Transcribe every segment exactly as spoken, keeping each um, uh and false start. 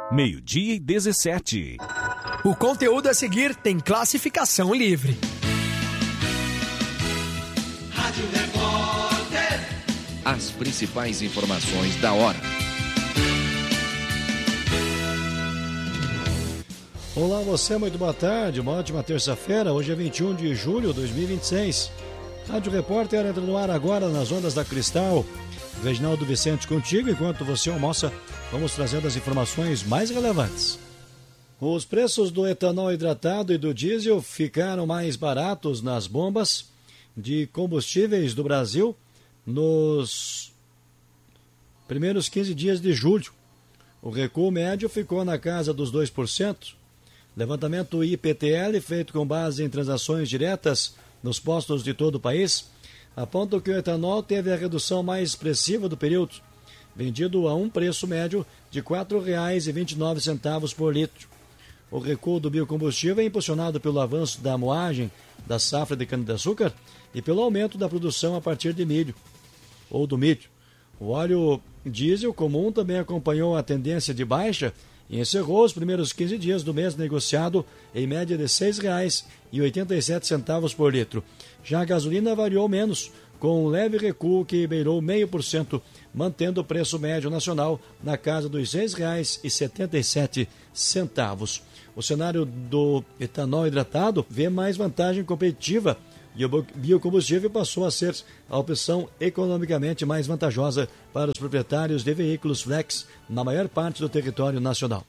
meio-dia e dezessete. O conteúdo a seguir tem classificação livre. Rádio Repórter. As principais informações da hora. Olá você, muito boa tarde, uma ótima terça-feira, hoje é vinte e um de julho de dois mil e vinte e seis. Rádio Repórter entra no ar agora nas ondas da Cristal. Reginaldo Vicente contigo, enquanto você almoça, vamos trazendo as informações mais relevantes. Os preços do etanol hidratado e do diesel ficaram mais baratos nas bombas de combustíveis do Brasil nos primeiros quinze dias de julho. O recuo médio ficou na casa dos dois por cento. Levantamento I P T L, feito com base em transações diretas nos postos de todo o país, aponta que o etanol teve a redução mais expressiva do período, vendido a um preço médio de quatro reais e vinte e nove centavos por litro. O recuo do biocombustível é impulsionado pelo avanço da moagem da safra de cana-de-açúcar e pelo aumento da produção a partir de milho, ou do milho. O óleo diesel comum também acompanhou a tendência de baixa e encerrou os primeiros quinze dias do mês negociado em média de seis reais e oitenta e sete centavos por litro. Já a gasolina variou menos, com um leve recuo que beirou zero vírgula cinco por cento, mantendo o preço médio nacional na casa dos seis reais e setenta e sete centavos. O cenário do etanol hidratado vê mais vantagem competitiva e o biocombustível passou a ser a opção economicamente mais vantajosa para os proprietários de veículos flex na maior parte do território nacional.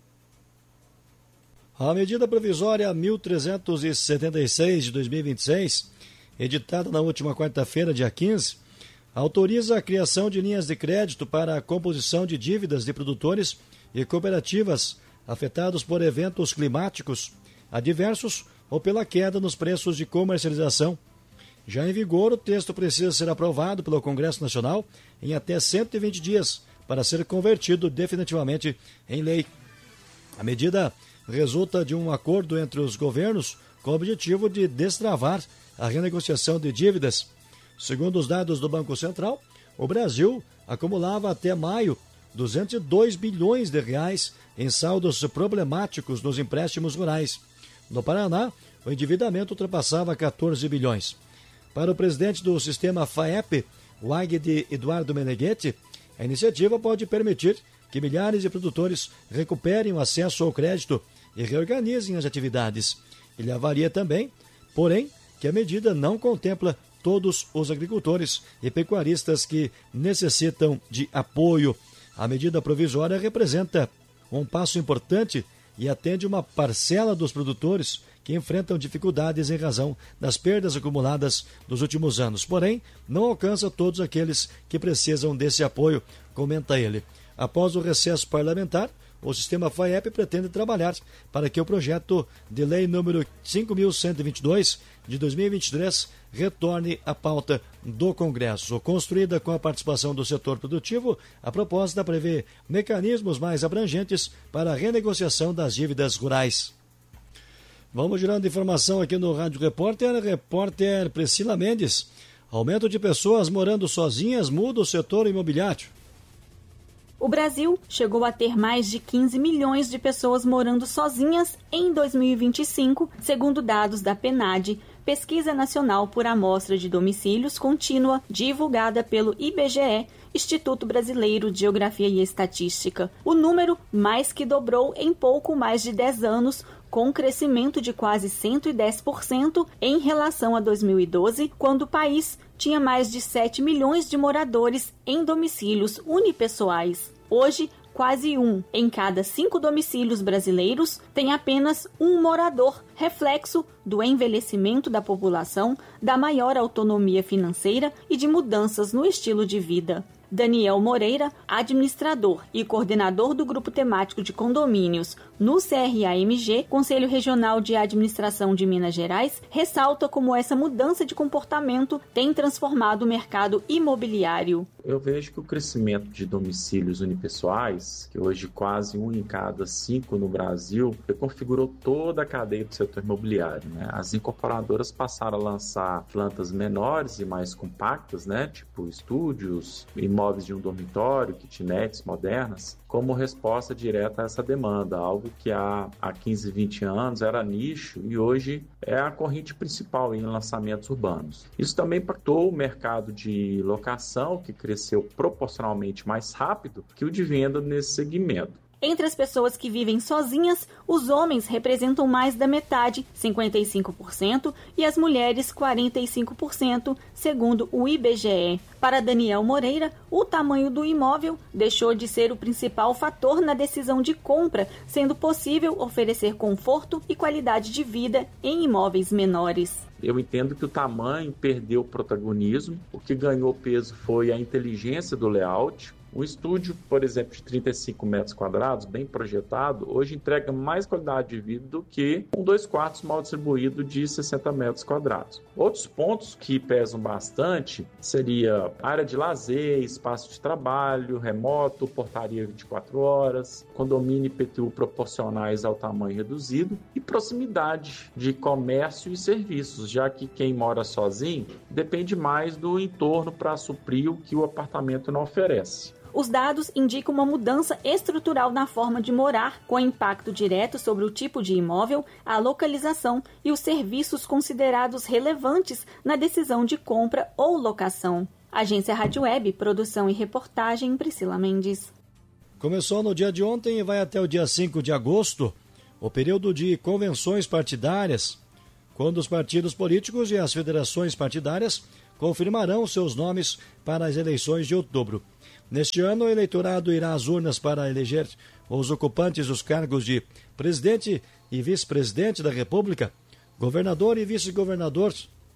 A medida provisória mil trezentos e setenta e seis de dois mil e vinte e seis, editada na última quarta-feira, dia quinze, autoriza a criação de linhas de crédito para a composição de dívidas de produtores e cooperativas afetados por eventos climáticos adversos ou pela queda nos preços de comercialização. Já em vigor, o texto precisa ser aprovado pelo Congresso Nacional em até cento e vinte dias para ser convertido definitivamente em lei. A medida resulta de um acordo entre os governos com o objetivo de destravar a renegociação de dívidas. Segundo os dados do Banco Central, o Brasil acumulava até maio duzentos e dois bilhões de reais em saldos problemáticos nos empréstimos rurais. No Paraná, o endividamento ultrapassava quatorze bilhões. Para o presidente do sistema FAEP, Wagner Eduardo Meneghetti, a iniciativa pode permitir que milhares de produtores recuperem o acesso ao crédito e reorganizem as atividades. Ele avalia também, porém, que a medida não contempla todos os agricultores e pecuaristas que necessitam de apoio. A medida provisória representa um passo importante e atende uma parcela dos produtores que enfrentam dificuldades em razão das perdas acumuladas nos últimos anos. Porém, não alcança todos aqueles que precisam desse apoio, comenta ele. Após o recesso parlamentar, o sistema FAEP pretende trabalhar para que o projeto de lei número cinco mil cento e vinte e dois de dois mil e vinte e três retorne à pauta do Congresso. Construída com a participação do setor produtivo, a proposta prevê mecanismos mais abrangentes para a renegociação das dívidas rurais. Vamos girando informação aqui no Rádio Repórter. Repórter Priscila Mendes. Aumento de pessoas morando sozinhas muda o setor imobiliário. O Brasil chegou a ter mais de quinze milhões de pessoas morando sozinhas em dois mil e vinte e cinco, segundo dados da PNAD, Pesquisa Nacional por Amostra de Domicílios Contínua, divulgada pelo I B G E, Instituto Brasileiro de Geografia e Estatística. O número mais que dobrou em pouco mais de dez anos, com um crescimento de quase cento e dez por cento em relação a dois mil e doze, quando o país tinha mais de sete milhões de moradores em domicílios unipessoais. Hoje, quase um em cada cinco domicílios brasileiros tem apenas um morador, reflexo do envelhecimento da população, da maior autonomia financeira e de mudanças no estilo de vida. Daniel Moreira, administrador e coordenador do Grupo Temático de Condomínios no C R A M G, Conselho Regional de Administração de Minas Gerais, ressalta como essa mudança de comportamento tem transformado o mercado imobiliário. Eu vejo que o crescimento de domicílios unipessoais, que hoje quase um em cada cinco no Brasil, configurou toda a cadeia do setor imobiliário, né? As incorporadoras passaram a lançar plantas menores e mais compactas, né? Tipo estúdios, imóveis de um dormitório, kitnets modernas, como resposta direta a essa demanda, algo que há, há quinze, vinte anos era nicho e hoje é a corrente principal em lançamentos urbanos. Isso também impactou o mercado de locação, que cresceu proporcionalmente mais rápido que o de venda nesse segmento. Entre as pessoas que vivem sozinhas, os homens representam mais da metade, cinquenta e cinco por cento, e as mulheres, quarenta e cinco por cento, segundo o I B G E. Para Daniel Moreira, o tamanho do imóvel deixou de ser o principal fator na decisão de compra, sendo possível oferecer conforto e qualidade de vida em imóveis menores. Eu entendo que o tamanho perdeu o protagonismo, o que ganhou peso foi a inteligência do layout. Um estúdio, por exemplo, de trinta e cinco metros quadrados, bem projetado, hoje entrega mais qualidade de vida do que um dois quartos mal distribuído de sessenta metros quadrados. Outros pontos que pesam bastante seria área de lazer, espaço de trabalho, remoto, portaria vinte e quatro horas, condomínio I P T U proporcionais ao tamanho reduzido e proximidade de comércio e serviços, já que quem mora sozinho depende mais do entorno para suprir o que o apartamento não oferece. Os dados indicam uma mudança estrutural na forma de morar, com impacto direto sobre o tipo de imóvel, a localização e os serviços considerados relevantes na decisão de compra ou locação. Agência Rádio Web, produção e reportagem, Priscila Mendes. Começou no dia de ontem e vai até o dia cinco de agosto o período de convenções partidárias, quando os partidos políticos e as federações partidárias confirmarão seus nomes para as eleições de outubro. Neste ano, o eleitorado irá às urnas para eleger os ocupantes dos cargos de presidente e vice-presidente da República, governador e vice-governador,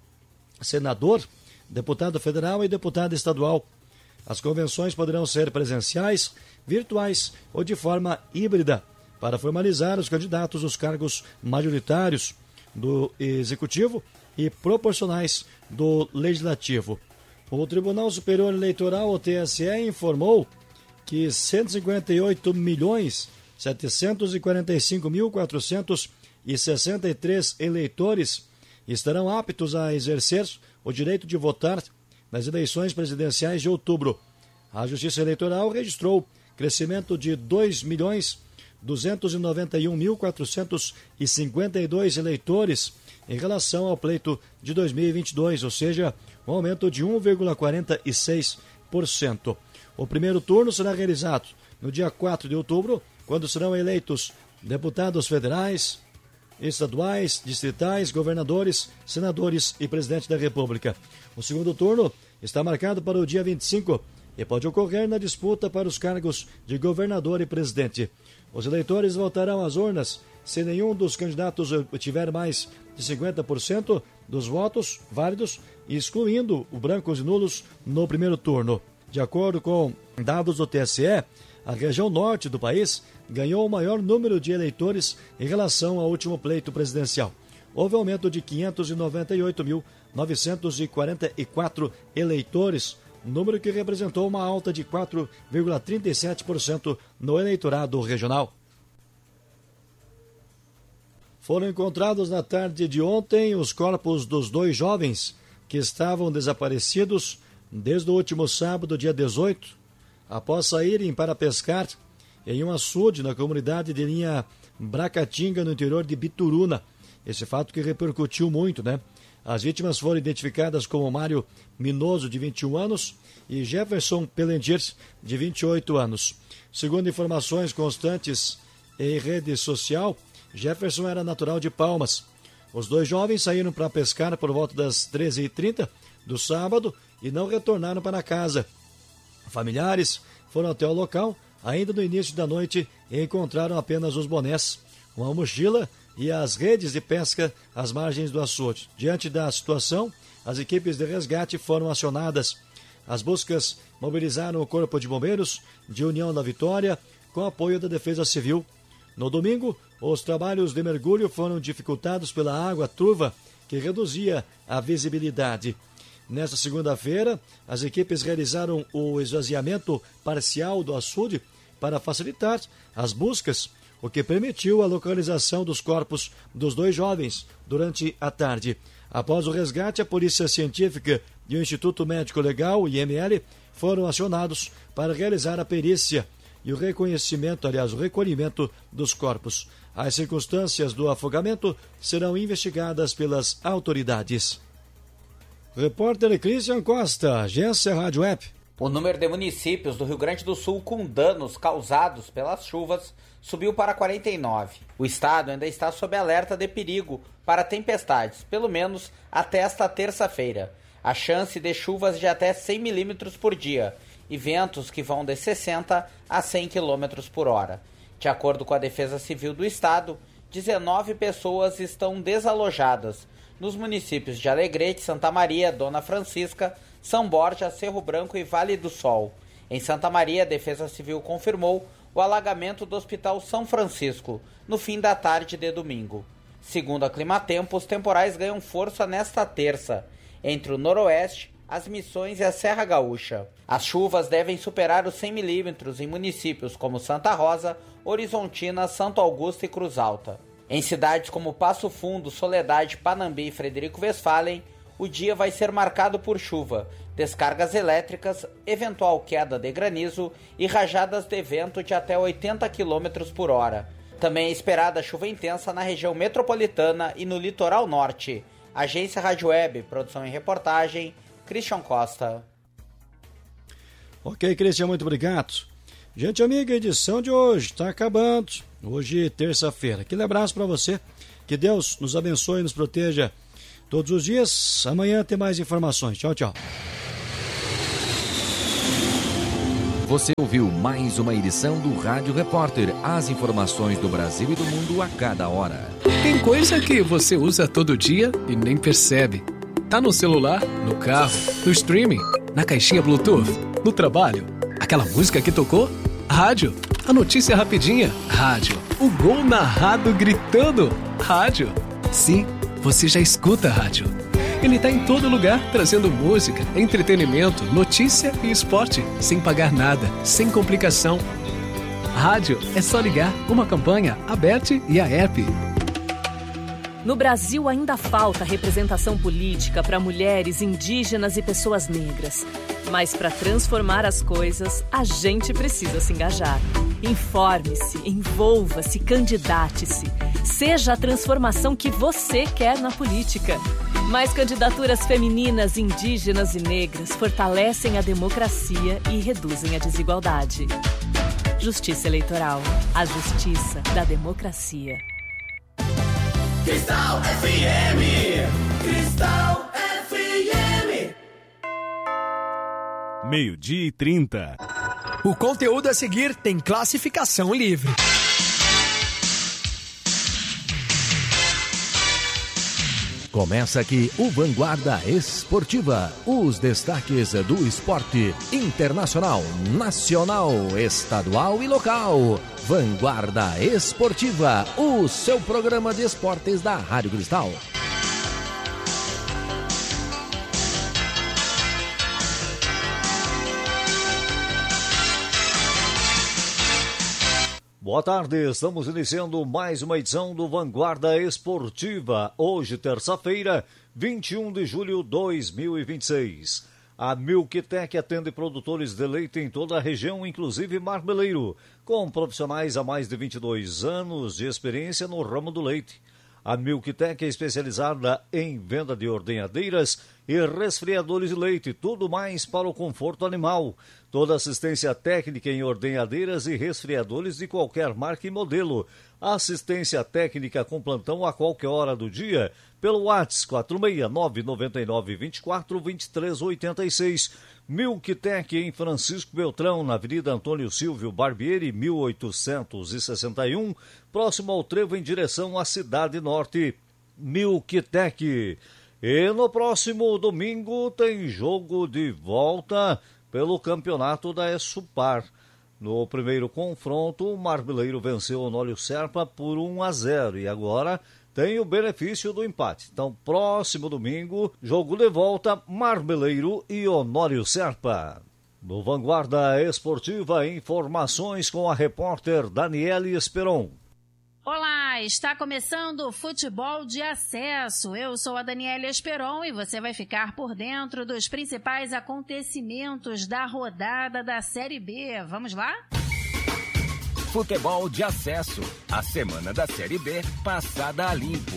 senador, deputado federal e deputado estadual. As convenções poderão ser presenciais, virtuais ou de forma híbrida, para formalizar os candidatos aos cargos majoritários do Executivo e proporcionais do Legislativo. O Tribunal Superior Eleitoral, o T S E, informou que cento e cinquenta e oito milhões setecentos e quarenta e cinco mil quatrocentos e sessenta e três eleitores estarão aptos a exercer o direito de votar nas eleições presidenciais de outubro. A Justiça Eleitoral registrou crescimento de dois milhões duzentos e noventa e um mil quatrocentos e cinquenta e dois eleitores em relação ao pleito de dois mil e vinte e dois, ou seja, um aumento de um vírgula quarenta e seis por cento. O primeiro turno será realizado no dia quatro de outubro, quando serão eleitos deputados federais, estaduais, distritais, governadores, senadores e presidente da República. O segundo turno está marcado para o dia vinte e cinco e pode ocorrer na disputa para os cargos de governador e presidente. Os eleitores voltarão às urnas se nenhum dos candidatos tiver mais de cinquenta por cento dos votos válidos, excluindo os brancos e nulos no primeiro turno. De acordo com dados do T S E, a região norte do país ganhou o maior número de eleitores em relação ao último pleito presidencial. Houve aumento de quinhentos e noventa e oito mil novecentos e quarenta e quatro eleitores, número que representou uma alta de quatro vírgula trinta e sete por cento no eleitorado regional. Foram encontrados na tarde de ontem os corpos dos dois jovens que estavam desaparecidos desde o último sábado, dia dezoito, após saírem para pescar em um açude na comunidade de linha Bracatinga, no interior de Bituruna. Esse fato que repercutiu muito, né? As vítimas foram identificadas como Mário Minoso, de vinte e um anos, e Jefferson Pelendir, de vinte e oito anos. Segundo informações constantes em rede social, Jefferson era natural de Palmas. Os dois jovens saíram para pescar por volta das treze e trinta do sábado e não retornaram para casa. Familiares foram até o local ainda no início da noite e encontraram apenas os bonés, uma mochila e as redes de pesca às margens do açude. Diante da situação, as equipes de resgate foram acionadas. As buscas mobilizaram o Corpo de Bombeiros de União da Vitória com apoio da Defesa Civil. No domingo, os trabalhos de mergulho foram dificultados pela água turva que reduzia a visibilidade. Nesta segunda-feira, as equipes realizaram o esvaziamento parcial do açude para facilitar as buscas, o que permitiu a localização dos corpos dos dois jovens durante a tarde. Após o resgate, a Polícia Científica e o Instituto Médico Legal, I M L, foram acionados para realizar a perícia e o reconhecimento, aliás, o recolhimento dos corpos. As circunstâncias do afogamento serão investigadas pelas autoridades. Repórter Christian Costa, Agência Rádio Web. O número de municípios do Rio Grande do Sul com danos causados pelas chuvas subiu para quarenta e nove. O estado ainda está sob alerta de perigo para tempestades, pelo menos até esta terça-feira. A chance de chuvas de até cem milímetros por dia e ventos que vão de sessenta a cem quilômetros por hora. De acordo com a Defesa Civil do Estado, dezenove pessoas estão desalojadas nos municípios de Alegrete, Santa Maria, Dona Francisca, São Borja, Cerro Branco e Vale do Sol. Em Santa Maria, a Defesa Civil confirmou o alagamento do Hospital São Francisco, no fim da tarde de domingo. Segundo a Climatempo, os temporais ganham força nesta terça, entre o Noroeste, as Missões e a Serra Gaúcha. As chuvas devem superar os cem milímetros em municípios como Santa Rosa, Horizontina, Santo Augusto e Cruz Alta. Em cidades como Passo Fundo, Soledade, Panambi e Frederico Westphalen, o dia vai ser marcado por chuva, descargas elétricas, eventual queda de granizo e rajadas de vento de até oitenta quilômetros por hora. Também é esperada chuva intensa na região metropolitana e no litoral norte. Agência Rádio Web, produção e reportagem, Christian Costa. Ok, Christian, muito obrigado. Gente amiga, a edição de hoje está acabando. Hoje, terça-feira. Aquele abraço para você. Que Deus nos abençoe e nos proteja todos os dias. Amanhã tem mais informações. Tchau, tchau. Você ouviu mais uma edição do Rádio Repórter. As informações do Brasil e do mundo a cada hora. Tem coisa que você usa todo dia e nem percebe. Tá no celular, no carro, no streaming, na caixinha Bluetooth, no trabalho. Aquela música que tocou? Rádio. A notícia rapidinha? Rádio. O gol narrado gritando? Rádio. Sim, você já escuta a rádio. Ele tá em todo lugar, trazendo música, entretenimento, notícia e esporte, sem pagar nada, sem complicação. Rádio é só ligar, uma campanha, Aberte e a app. No Brasil ainda falta representação política para mulheres, indígenas e pessoas negras. Mas para transformar as coisas, a gente precisa se engajar. Informe-se, envolva-se, candidate-se. Seja a transformação que você quer na política. Mais candidaturas femininas, indígenas e negras fortalecem a democracia e reduzem a desigualdade. Justiça Eleitoral. A justiça da democracia. Cristal F M. Cristal F M. Meio-dia e trinta. O conteúdo a seguir tem classificação livre. Começa aqui o Vanguarda Esportiva. Os destaques do esporte internacional, nacional, estadual e local. Vanguarda Esportiva, o seu programa de esportes da Rádio Cristal. Boa tarde, estamos iniciando mais uma edição do Vanguarda Esportiva. Hoje, terça-feira, vinte e um de julho de dois mil e vinte e seis. A Milktec atende produtores de leite em toda a região, inclusive Marmeleiro, com profissionais há mais de vinte e dois anos de experiência no ramo do leite. A Milktec é especializada em venda de ordenhadeiras e resfriadores de leite, tudo mais para o conforto animal. Toda assistência técnica em ordenhadeiras e resfriadores de qualquer marca e modelo. Assistência técnica com plantão a qualquer hora do dia, pelo WhatsApp quatro seis nove nove nove dois quatro dois três oito seis. Milktec em Francisco Beltrão, na Avenida Antônio Silvio Barbieri, mil oitocentos e sessenta e um, próximo ao trevo em direção à Cidade Norte. Milktec. E no próximo domingo tem jogo de volta pelo campeonato da Esupar. No primeiro confronto, o Marmeleiro venceu o Honório Serpa por um a zero e agora tem o benefício do empate. Então, próximo domingo, jogo de volta, Marmeleiro e Honório Serpa. No Vanguarda Esportiva, informações com a repórter Daniele Esperon. Olá, está começando o Futebol de Acesso. Eu sou a Daniela Esperon e você vai ficar por dentro dos principais acontecimentos da rodada da Série B. Vamos lá? Futebol de Acesso. A semana da Série B passada a limpo.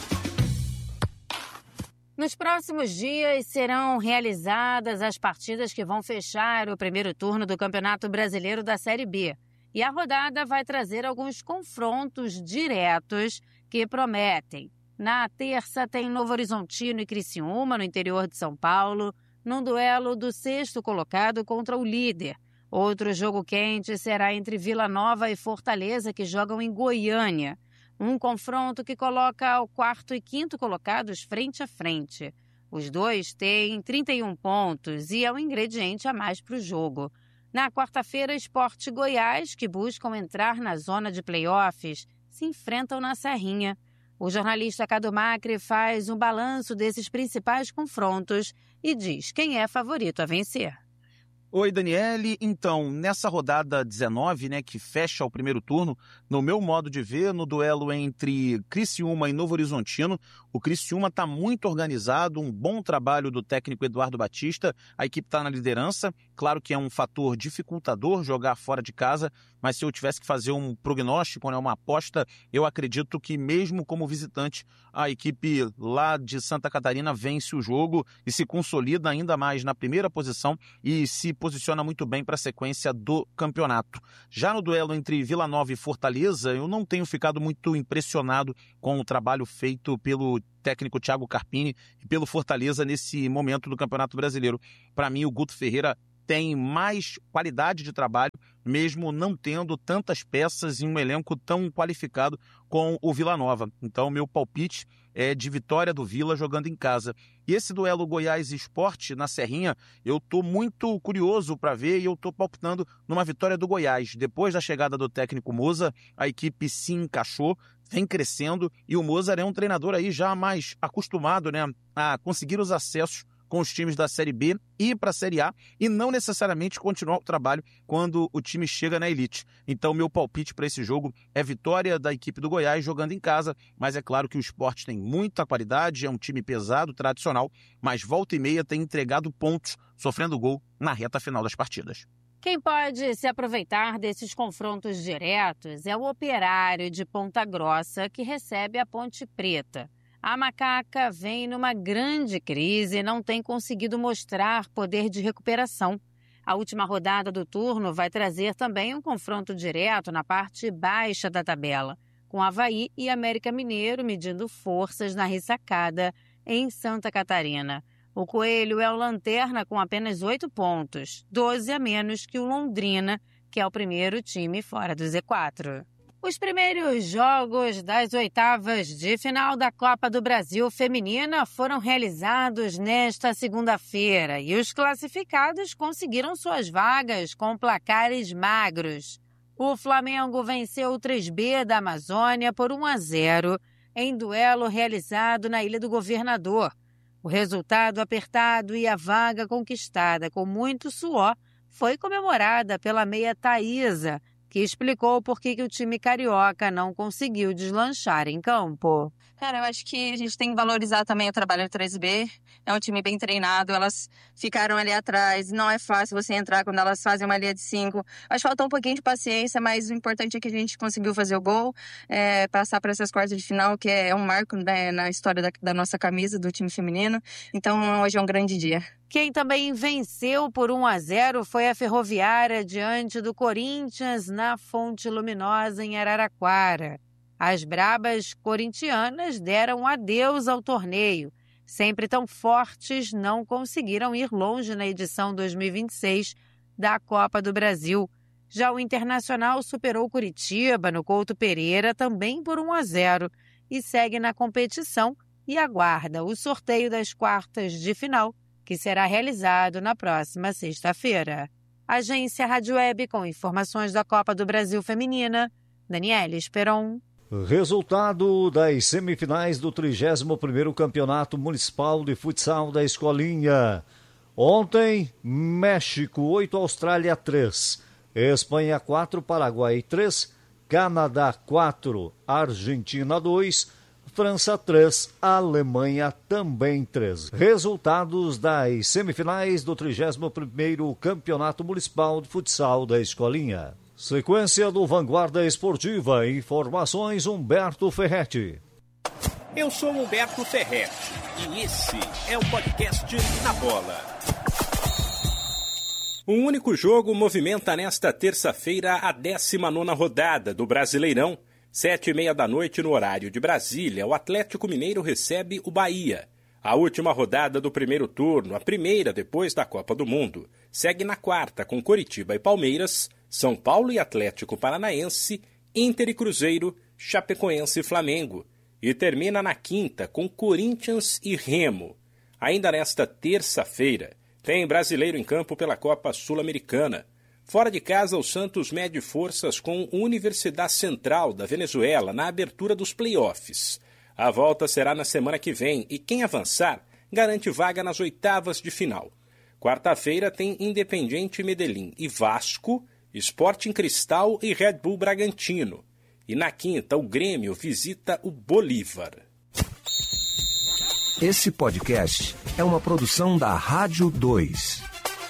Nos próximos dias serão realizadas as partidas que vão fechar o primeiro turno do Campeonato Brasileiro da Série B. E a rodada vai trazer alguns confrontos diretos que prometem. Na terça tem Novo Horizontino e Criciúma, no interior de São Paulo, num duelo do sexto colocado contra o líder. Outro jogo quente será entre Vila Nova e Fortaleza, que jogam em Goiânia. Um confronto que coloca o quarto e quinto colocados frente a frente. Os dois têm trinta e um pontos e é um ingrediente a mais para o jogo. Na quarta-feira, Sport e Goiás, que buscam entrar na zona de playoffs, se enfrentam na Serrinha. O jornalista Cadu Macri faz um balanço desses principais confrontos e diz quem é favorito a vencer. Oi, Daniele. Então, nessa rodada dezenove, né, que fecha o primeiro turno, no meu modo de ver, no duelo entre Criciúma e Novo Horizontino, o Criciúma está muito organizado, um bom trabalho do técnico Eduardo Batista, a equipe está na liderança, claro que é um fator dificultador jogar fora de casa, mas se eu tivesse que fazer um prognóstico, né, uma aposta, eu acredito que mesmo como visitante, a equipe lá de Santa Catarina vence o jogo e se consolida ainda mais na primeira posição e se posiciona muito bem para a sequência do campeonato. Já no duelo entre Vila Nova e Fortaleza, eu não tenho ficado muito impressionado com o trabalho feito pelo técnico Thiago Carpini e pelo Fortaleza nesse momento do Campeonato Brasileiro. Para mim, o Guto Ferreira tem mais qualidade de trabalho, mesmo não tendo tantas peças em um elenco tão qualificado com o Vila Nova. Então, meu palpite é de vitória do Vila jogando em casa. E esse duelo Goiás e Sport na Serrinha, eu estou muito curioso para ver e eu estou palpitando numa vitória do Goiás. Depois da chegada do técnico Moza, a equipe se encaixou, vem crescendo e o Mozart é um treinador aí já mais acostumado, né, a conseguir os acessos com os times da Série B e para a Série A e não necessariamente continuar o trabalho quando o time chega na elite. Então, meu palpite para esse jogo é vitória da equipe do Goiás jogando em casa, mas é claro que o Sport tem muita qualidade, é um time pesado, tradicional, mas volta e meia tem entregado pontos, sofrendo gol na reta final das partidas. Quem pode se aproveitar desses confrontos diretos é o Operário de Ponta Grossa, que recebe a Ponte Preta. A Macaca vem numa grande crise e não tem conseguido mostrar poder de recuperação. A última rodada do turno vai trazer também um confronto direto na parte baixa da tabela, com Avaí e América Mineiro medindo forças na ressacada em Santa Catarina. O Coelho é o lanterna com apenas oito pontos, doze a menos que o Londrina, que é o primeiro time fora do Z quatro. Os primeiros jogos das oitavas de final da Copa do Brasil Feminina foram realizados nesta segunda-feira e os classificados conseguiram suas vagas com placares magros. O Flamengo venceu o três B da Amazônia por um a zero em duelo realizado na Ilha do Governador. O resultado apertado e a vaga conquistada com muito suor foi comemorada pela meia Thaísa, que explicou por que o time carioca não conseguiu deslanchar em campo. Cara, eu acho que a gente tem que valorizar também o trabalho do três B. É um time bem treinado, elas ficaram ali atrás. Não é fácil você entrar quando elas fazem uma linha de cinco. Acho que faltou um pouquinho de paciência, mas o importante é que a gente conseguiu fazer o gol, é, passar para essas quartas de final, que é um marco, né, na história da, da nossa camisa, do time feminino. Então, hoje é um grande dia. Quem também venceu por um a zero foi a Ferroviária diante do Corinthians na Fonte Luminosa, em Araraquara. As brabas corintianas deram adeus ao torneio. Sempre tão fortes, não conseguiram ir longe na edição dois mil e vinte e seis da Copa do Brasil. Já o Internacional superou o Curitiba no Couto Pereira também por um a zero e segue na competição e aguarda o sorteio das quartas de final, que será realizado na próxima sexta-feira. Agência Rádio Web com informações da Copa do Brasil Feminina, Daniela Esperon. Resultado das semifinais do trigésimo primeiro Campeonato Municipal de Futsal da Escolinha. Ontem, México oito, Austrália três, Espanha quatro, Paraguai três, Canadá quatro, Argentina dois, França três, Alemanha também três. Resultados das semifinais do trigésimo primeiro Campeonato Municipal de Futsal da Escolinha. Sequência do Vanguarda Esportiva. Informações Humberto Ferretti. Eu sou Humberto Ferretti e esse é o podcast Na Bola. Um único jogo movimenta nesta terça-feira a décima nona rodada do Brasileirão. Sete e meia da noite no horário de Brasília, o Atlético Mineiro recebe o Bahia. A última rodada do primeiro turno, a primeira depois da Copa do Mundo, segue na quarta com Coritiba e Palmeiras, São Paulo e Atlético Paranaense, Inter e Cruzeiro, Chapecoense e Flamengo. E termina na quinta com Corinthians e Remo. Ainda nesta terça-feira, tem brasileiro em campo pela Copa Sul-Americana. Fora de casa, o Santos mede forças com Universidade Central da Venezuela na abertura dos playoffs. A volta será na semana que vem e quem avançar garante vaga nas oitavas de final. Quarta-feira tem Independiente Medellín e Vasco, Sporting Cristal e Red Bull Bragantino. E na quinta, o Grêmio visita o Bolívar. Esse podcast é uma produção da Rádio dois.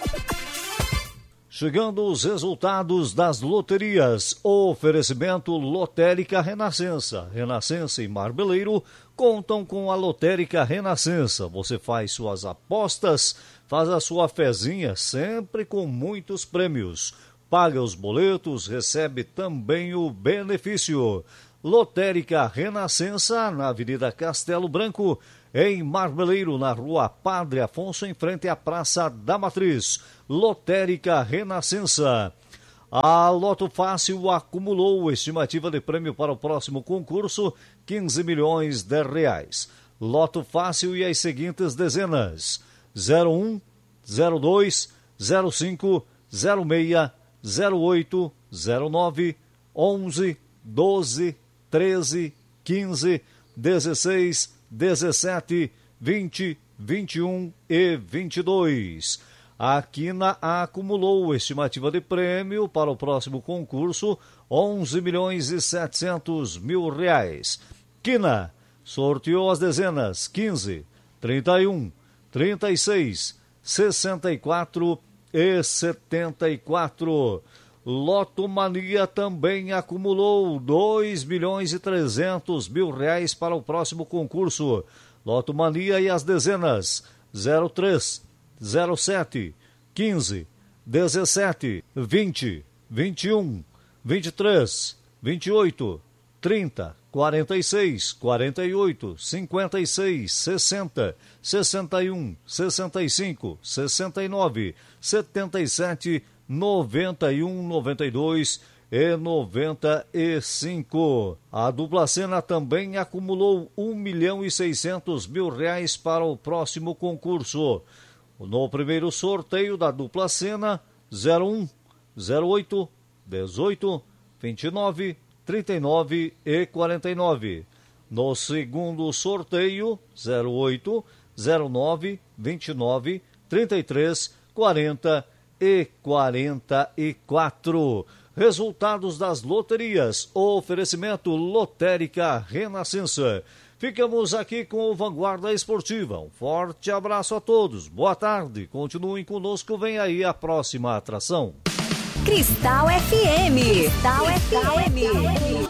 Chegando os resultados das loterias. Oferecimento Lotérica Renascença. Renascença e Marmeleiro contam com a Lotérica Renascença. Você faz suas apostas, faz a sua fezinha, sempre com muitos prêmios. Paga os boletos, recebe também o benefício. Lotérica Renascença, na Avenida Castelo Branco, em Marmeleiro, na Rua Padre Afonso, em frente à Praça da Matriz. Lotérica Renascença. A Loto Fácil acumulou estimativa de prêmio para o próximo concurso, quinze milhões de reais. Loto Fácil e as seguintes dezenas: zero um, zero dois, zero cinco, zero seis, zero oito, zero nove, onze, doze, treze, quinze, dezesseis, dezessete, vinte, vinte e um e vinte e dois. A Quina acumulou estimativa de prêmio para o próximo concurso, onze milhões e setecentos mil reais. Quina sorteou as dezenas quinze, trinta e um, trinta e seis, sessenta e quatro e setenta e quatro. Loto Mania também acumulou dois milhões e trezentos mil reais para o próximo concurso. Loto Mania e as dezenas zero três, zero sete, quinze, dezessete, vinte, vinte e um, vinte e três, vinte e oito, trinta, quarenta e seis, quarenta e oito, cinquenta e seis, sessenta, sessenta e um, sessenta e cinco, sessenta e nove, setenta e sete, noventa e um, noventa e dois e noventa e cinco. A dupla cena também acumulou um milhão e seiscentos mil reais para o próximo concurso. No primeiro sorteio da dupla cena, zero um, zero oito, dezoito, vinte e nove, trinta e nove e quarenta e nove. No segundo sorteio, zero oito, zero nove, vinte e nove, trinta e três, quarenta e quarenta e quatro. Resultados das loterias. Oferecimento Lotérica Renascença. Ficamos aqui com o Vanguarda Esportiva. Um forte abraço a todos. Boa tarde. Continuem conosco. Vem aí a próxima atração. Cristal F M. Cristal F M.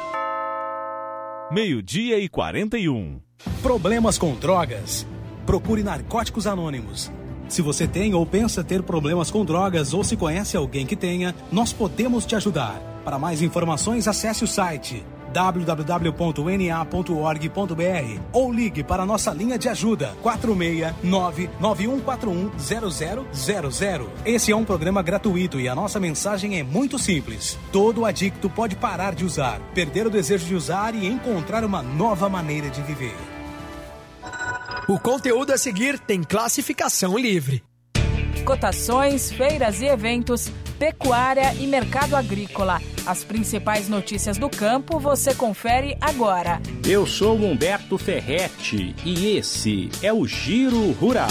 Meio-dia e quarenta e um. Problemas com drogas? Procure Narcóticos Anônimos. Se você tem ou pensa ter problemas com drogas ou se conhece alguém que tenha, nós podemos te ajudar. Para mais informações, acesse o site w w w ponto n a ponto org ponto b r ou ligue para a nossa linha de ajuda quatro seis nove, nove um quatro um, zero zero zero zero. Esse é um programa gratuito e a nossa mensagem é muito simples. Todo adicto pode parar de usar, perder o desejo de usar e encontrar uma nova maneira de viver. O conteúdo a seguir tem classificação livre. Cotações, feiras e eventos pecuária e mercado agrícola. As principais notícias do campo você confere agora. Eu sou Humberto Ferretti e esse é o Giro Rural.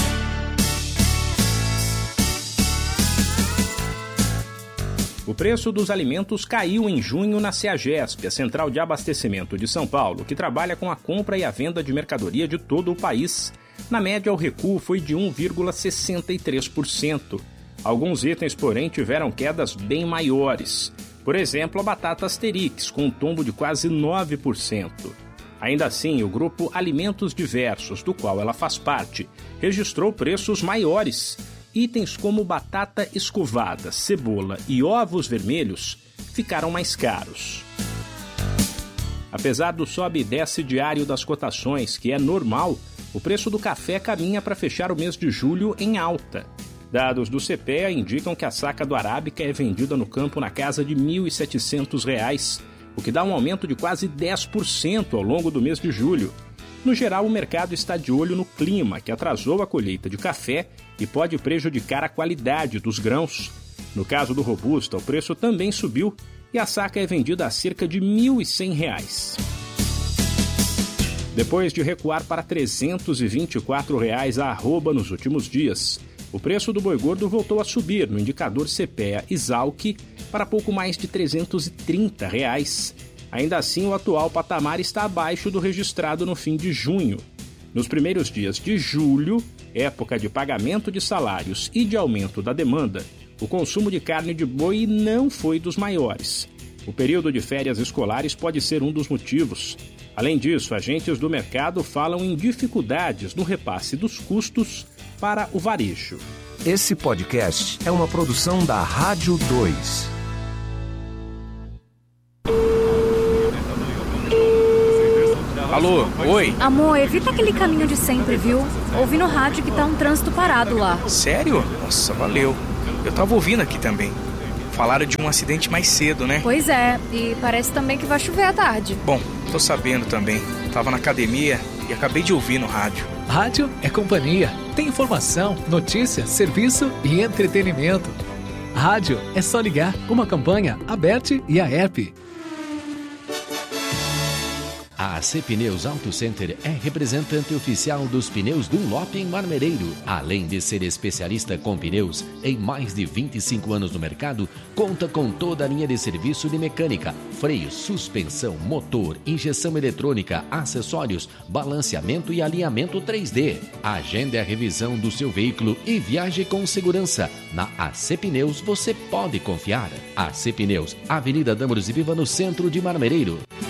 O preço dos alimentos caiu em junho na CEAGESP, a Central de Abastecimento de São Paulo, que trabalha com a compra e a venda de mercadoria de todo o país. Na média, o recuo foi de um vírgula sessenta e três por cento. Alguns itens, porém, tiveram quedas bem maiores. Por exemplo, a batata Asterix, com um tombo de quase nove por cento. Ainda assim, o grupo Alimentos Diversos, do qual ela faz parte, registrou preços maiores. Itens como batata escovada, cebola e ovos vermelhos ficaram mais caros. Apesar do sobe e desce diário das cotações, que é normal, o preço do café caminha para fechar o mês de julho em alta. Dados do C P E A indicam que a saca do Arábica é vendida no campo na casa de mil e setecentos reais, o que dá um aumento de quase dez por cento ao longo do mês de julho. No geral, o mercado está de olho no clima, que atrasou a colheita de café e pode prejudicar a qualidade dos grãos. No caso do Robusta, o preço também subiu e a saca é vendida a cerca de mil e cem reais. Depois de recuar para trezentos e vinte e quatro reais a arroba nos últimos dias, o preço do boi gordo voltou a subir no indicador C P E A Esalq para pouco mais de trezentos e trinta reais. Ainda assim, o atual patamar está abaixo do registrado no fim de junho. Nos primeiros dias de julho, época de pagamento de salários e de aumento da demanda, o consumo de carne de boi não foi dos maiores. O período de férias escolares pode ser um dos motivos. Além disso, agentes do mercado falam em dificuldades no repasse dos custos para o varejo. Esse podcast é uma produção da Rádio dois. Alô, oi? Amor, evita aquele caminho de sempre, viu? Ouvi no rádio que tá um trânsito parado lá. Sério? Nossa, valeu. Eu tava ouvindo aqui também. Falaram de um acidente mais cedo, né? Pois é, e parece também que vai chover à tarde. Bom, tô sabendo também. Tava na academia e acabei de ouvir no rádio. Rádio é companhia. Tem informação, notícia, serviço e entretenimento. Rádio é só ligar. Uma campanha, a Bert e a App. A A C Pneus Auto Center é representante oficial dos pneus Dunlop em Marmereiro. Além de ser especialista com pneus em mais de vinte e cinco anos no mercado, conta com toda a linha de serviço de mecânica, freio, suspensão, motor, injeção eletrônica, acessórios, balanceamento e alinhamento três D. Agende a revisão do seu veículo e viaje com segurança. Na A C Pneus você pode confiar. A C Pneus, Avenida Dâmaros e Viva, no centro de Marmereiro.